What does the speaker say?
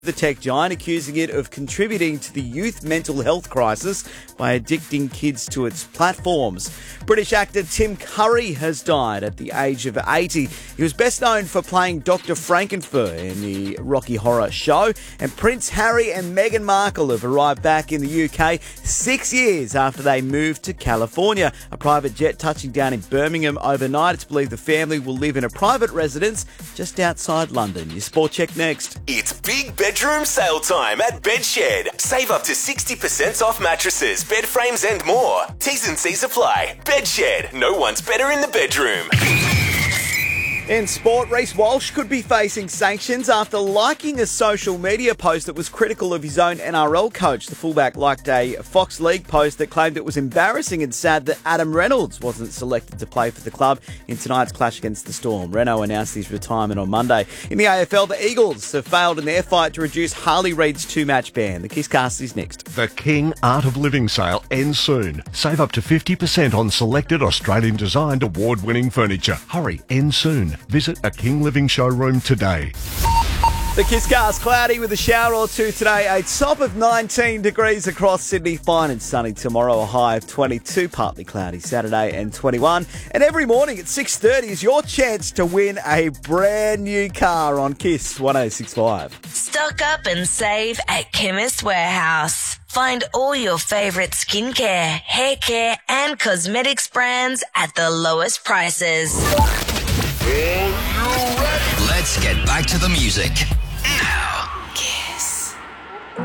The tech giant, accusing it of contributing to the youth mental health crisis by addicting kids to its platforms. British actor Tim Curry has died at the age of 80. He was best known for playing Dr. Frankenfurter in the Rocky Horror Show. And Prince Harry and Meghan Markle have arrived back in the UK 6 years after they moved to California. A private jet touching down in Birmingham overnight. It's believed the family will live in a private residence just outside London. Your sport check next. It's big bedroom sale time at Bedshed. Save up to 60% off mattresses, bed frames and more. T's and C's apply. Bedshed. No one's better in the bedroom. In sport, Reece Walsh could be facing sanctions after liking a social media post that was critical of his own NRL coach. The fullback liked a Fox League post that claimed it was embarrassing and sad that Adam Reynolds wasn't selected to play for the club in tonight's clash against the Storm. Reno announced his retirement on Monday. In the AFL, the Eagles have failed in their fight to reduce Harley Reid's 2-match ban. The Kisscast is next. The King Art of Living sale ends soon. Save up to 50% on selected Australian-designed award-winning furniture. Hurry, ends soon. Visit a King Living showroom today. The Kisscast, cloudy with a shower or two today. A top of 19 degrees across Sydney. Fine and sunny tomorrow, a high of 22. Partly cloudy Saturday and 21. And every morning at 6:30 is your chance to win a brand new car on Kiss 1065. Stock up and save at Chemist Warehouse. Find all your favourite skincare, hair care and cosmetics brands at the lowest prices. Let's get back to the music now.